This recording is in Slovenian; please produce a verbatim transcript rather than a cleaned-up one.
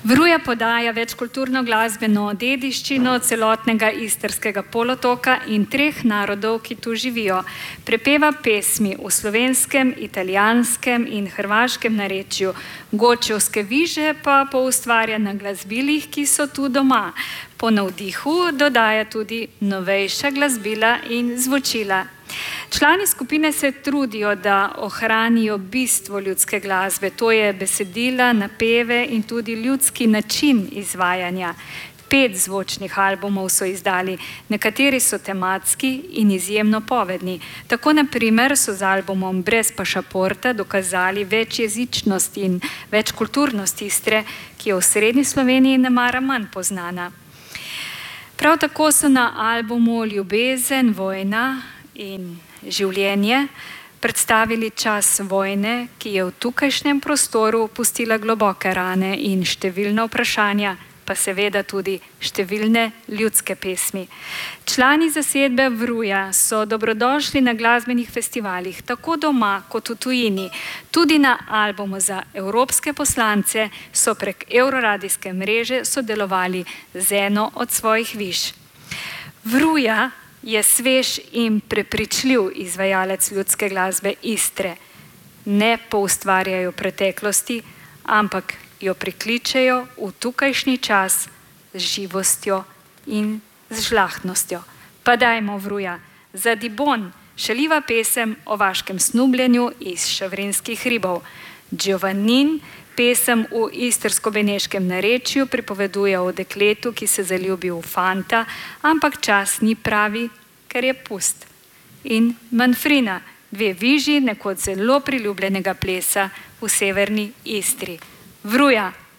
Vruja podaja večkulturno glasbeno dediščino celotnega istrskega polotoka in treh narodov, ki tu živijo. Prepeva pesmi v slovenskem, italijanskem in hrvaškem narečju. Gočevske viže pa poustvarja na glasbilih, ki so tu doma. Po navdihu dodaja tudi novejša glasbila in zvočila. Člani skupine se trudijo, da ohranijo bistvo ljudske glasbe, to je besedila, napeve in tudi ljudski način izvajanja. Pet zvočnih albumov so izdali, nekateri so tematski in izjemno povedni. Tako na primer so z albumom Brez pašaporta dokazali večjezičnost in večkulturnost Istre, ki je v srednji Sloveniji nemara manj poznana. Prav tako so na albumu Ljubezen, vojna in življenje predstavili čas vojne, ki je v tukajšnjem prostoru pustila globoke rane in številna vprašanja, pa seveda tudi številne ljudske pesmi. Člani zasedbe Vruja so dobrodošli na glasbenih festivalih, tako doma kot v tujini. Tudi na albumu za evropske poslance so prek Evroradijske mreže sodelovali z eno od svojih viž. Vruja je svež in prepričljiv izvajalec ljudske glasbe Istre. Ne poustvarjajo preteklosti, ampak jo prikličejo v tukajšnji čas z živostjo in z žlahtnostjo. Pa dajmo, Vruja, za Dibon šaljiva pesem o vaškem snubljenju iz Šavrinskih hribov. Giovannin pesem v istrsko-beneškem narečju pripoveduje o dekletu, ki se zaljubi v fanta, ampak čas ni pravi, ker je pust. In Manfrina, dve viži nekoč zelo priljubljenega plesa v severni Istri. Vruja!